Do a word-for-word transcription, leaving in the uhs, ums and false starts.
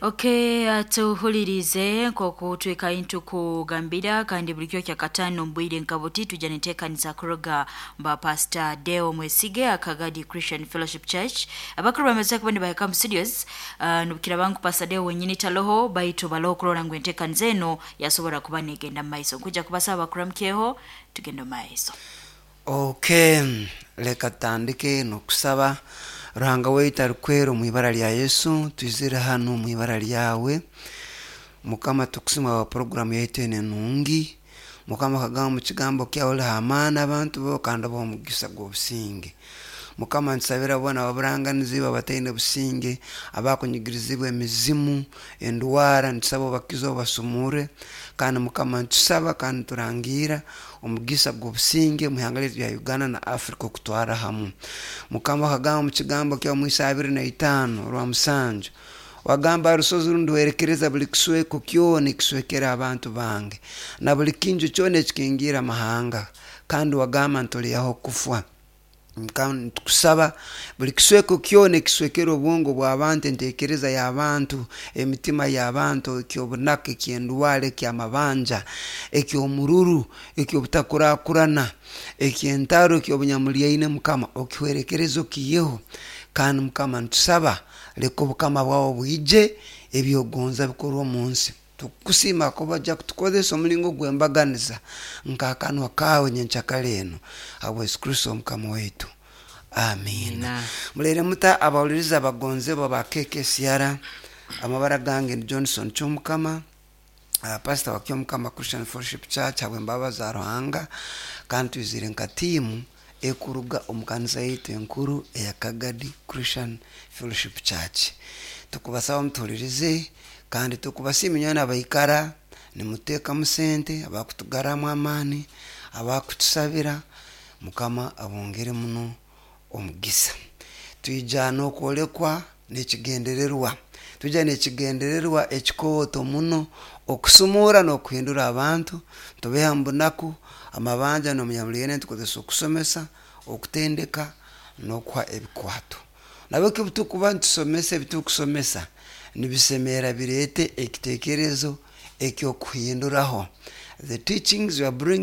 Okay, atuhulirize koko tweka into kugambira kandi bulikyo kya katano mbwire nkaboti tujanitekanisa kuroga mba Pastor Deo Mwesige akagadi Christian Fellowship Church abakuru bameze kubandi bayaka mu studios uh, nubikira bangu Pastor Deo wenyini taloho baito balokro na ngwentekanzeno yasobora kubanegenda maiso kuja kubasaba kuramkeho tugendo maiso. Okay, leka tandike no kusaba Ruhanga weita rukwero mu ibara lya Yesu twizira hano mu ibara lyawe mukama tukusima wa program yetu ene nungi mukama kagamba mu kigambo kyawe hamana abantu bo kanda bo mugisa go businge mukama nsabira bona ababuranganizi babatende businge abakunyigirizibwe emizimu endwara nsabo bakizo basumure kandi mukama nsaba kandi turangira omugisa go businge muhangalire ya Uganda na Africa kutwara hamu mukama kagamba mu kigambo kya mwisa abiri na itano rwa musanju wagamba rusozi rundi werekereza buli kisweko kyone kiswekera abantu bange na buli kinju cyone kikingira mahanga kandi wagamba ntoliyaho kufwa mukama kusaba buli kisweko kyone kiswekera obwongo bw'abantu entekereza y'abantu emitima y'abantu ekyobunake kyendwale kyamabanja ekyomururu ekyobutakuraakurana ekyentaro ekyobunyamuliyaine mukama okwerekerezo kiyeho kandi mukama ntusaba leko bukama bwawo bwije ebyogonza bikorwa munsi tukusima ko bajja kutukozesa omulingo gwembaganiza nkakanwa kawe nyenchakaleno abo Yesu Kristo mukama wetu amen. Mulere muta abawuliriza abagonze bo bakeke siara amabara gange Johnson Chumukama uh, pastor wakyo mukama Christian Fellowship Church abwe mbabaza Ruhanga kandi twizire nkatimu ekuruga omukanisa yitu enkuru eya Kagadi Christian Fellowship Church tukubasaba mutulirize kandi tukubasiminya n'abayikara nimuteka musente abakutugaramu amani abakutusabira mukama abongere muno omugisa twijana okolekwa nekigendererwa tujana ekigendererwa ekikoto muno okusumura no kuhindura abantu tubeha mbunaku amabanja no munyamuliyene tukozesa okusomesa okutendeka no kwa ebikwato nabeke butukuba ntusomesa bitukusomesa nibisemera birete ekitekerezo ekyo kuhinduraho the teachings you are bringing